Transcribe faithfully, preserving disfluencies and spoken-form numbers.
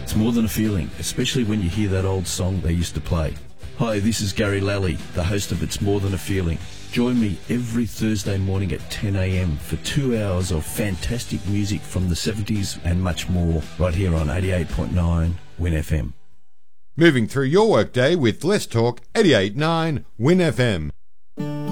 It's more than a feeling, especially when you hear that old song they used to play. Hi, this is Gary Lally, the host of It's More Than a Feeling. Join me every Thursday morning at ten a.m. for two hours of fantastic music from the seventies and much more, right here on eighty-eight point nine Win F M. Moving through your workday with Let's Talk eighty-eight point nine Win F M.